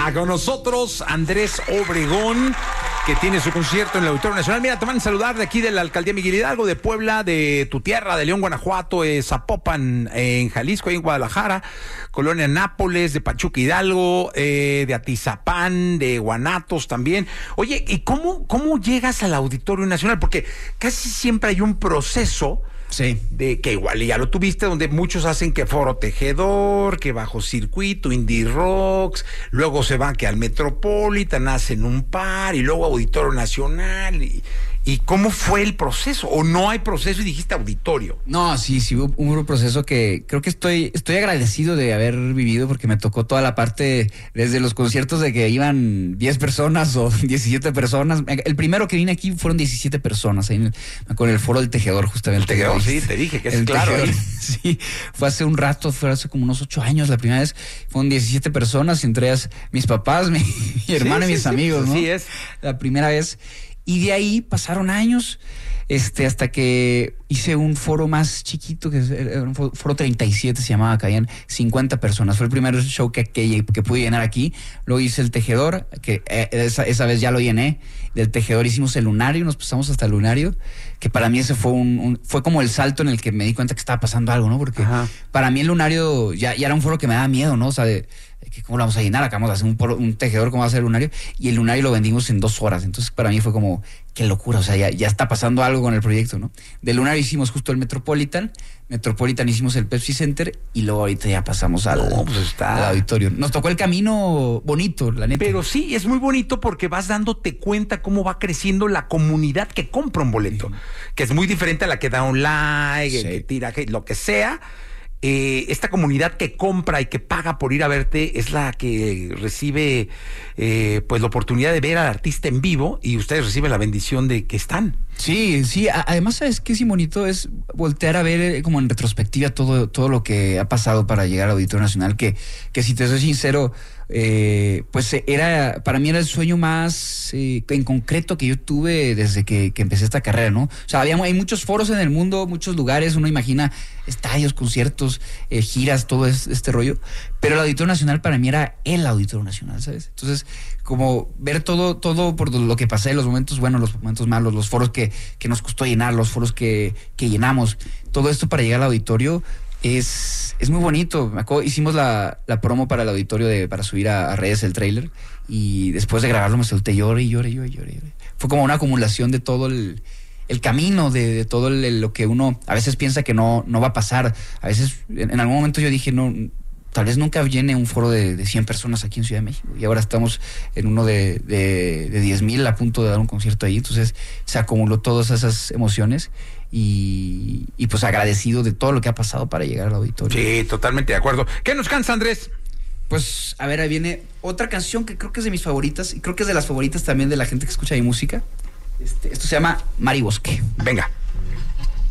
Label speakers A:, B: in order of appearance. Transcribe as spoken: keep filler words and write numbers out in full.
A: Ah, con nosotros Andrés Obregón, que tiene su concierto en el Auditorio Nacional. Mira, te van a saludar de aquí de la Alcaldía Miguel Hidalgo, de Puebla, de tu tierra, de León, Guanajuato, eh, Zapopan, eh, en Jalisco, ahí en Guadalajara, Colonia Nápoles, de Pachuca Hidalgo, eh, de Atizapán, de Guanatos también. Oye, ¿y cómo, cómo llegas al Auditorio Nacional? Porque casi siempre hay un proceso.
B: Sí.
A: De que igual ya lo tuviste, donde muchos hacen que Foro Tejedor, que Bajo Circuito, Indie Rocks, luego se van que al Metropolitan, hacen un par, y luego Auditorio Nacional. Y, ¿y cómo fue el proceso? ¿O no hay proceso y dijiste auditorio?
B: No, sí, sí, hubo un proceso que creo que estoy, estoy agradecido de haber vivido, porque me tocó toda la parte, desde los conciertos de que iban diez personas o diecisiete personas. El primero que vine aquí fueron diecisiete personas, ahí con el Foro del Tejedor, justamente.
A: El Tejedor, sí, te dije que es
B: el
A: claro.
B: Tejedor, sí, fue hace un rato, fue hace como unos ocho años la primera vez. Fueron diecisiete personas, entre ellas mis papás, mi, mi hermano sí, y mis sí, amigos,
A: sí,
B: ¿no?
A: Sí, es.
B: La primera vez. Y de ahí pasaron años, este, hasta que hice un foro más chiquito, que era un foro treinta y siete, se llamaba, caían cincuenta personas. Fue el primer show que, que, que pude llenar aquí. Luego hice el Tejedor, que eh, esa, esa vez ya lo llené. Del Tejedor hicimos el Lunario, nos pasamos hasta el Lunario, que para mí ese fue un, un fue como el salto en el que me di cuenta que estaba pasando algo, ¿no? Porque Ajá. para mí el Lunario ya, ya era un foro que me daba miedo, ¿no? O sea, de, de ¿cómo lo vamos a llenar? Acabamos de hacer un, foro, un Tejedor, ¿cómo va a ser el Lunario? Y el Lunario lo vendimos en dos horas. Entonces para mí fue como, qué locura, o sea, ya, ya está pasando algo con el proyecto, ¿no? Del Lunario hicimos justo el Metropolitan, Metropolitan hicimos el Pepsi Center, y luego ahorita ya pasamos al,
A: no, pues está...
B: al auditorio. Nos tocó el camino bonito, la neta.
A: Pero sí, es muy bonito porque vas dándote cuenta cómo va creciendo la comunidad que compra un boleto, sí. que es muy diferente a la que da un like, sí. que tira, que, lo que sea. Eh, esta comunidad que compra y que paga por ir a verte es la que recibe eh, pues la oportunidad de ver al artista en vivo, y ustedes reciben la bendición de que están.
B: Sí, sí, además, ¿sabes qué es bonito? Es voltear a ver como en retrospectiva todo, todo lo que ha pasado para llegar al Auditorio Nacional, que, que si te soy sincero, eh, pues era, para mí era el sueño más eh, en concreto que yo tuve desde que, que empecé esta carrera, ¿no? O sea, había, hay muchos foros en el mundo, muchos lugares, uno imagina estadios, conciertos, eh, giras, todo es, este rollo, pero el Auditorio Nacional para mí era el Auditorio Nacional, ¿sabes? Entonces, como ver todo, todo por lo que pasé, los momentos buenos, los momentos malos, los foros que, que nos costó llenar, los foros que, que llenamos, todo esto para llegar al auditorio es, es muy bonito. Me acuerdo, hicimos la, la promo para el auditorio de, para subir a, a redes el tráiler, y después de grabarlo me solté, lloré y lloré, lloré, lloré. Fue como una acumulación de todo el, el camino, de, de todo el, lo que uno a veces piensa que no, no va a pasar. A veces, en, en algún momento yo dije, no, tal vez nunca llene un foro de, de cien personas aquí en Ciudad de México, y ahora estamos en uno de, de, de diez mil, a punto de dar un concierto ahí. Entonces se acumuló todas esas emociones, y, y pues agradecido de todo lo que ha pasado para llegar al auditorio.
A: Sí, totalmente de acuerdo. ¿Qué nos cansa, Andrés?
B: Pues, a ver, ahí viene otra canción que creo que es de mis favoritas, y creo que es de las favoritas también de la gente que escucha mi música. Este, esto se llama Mar y Bosque.
A: Venga.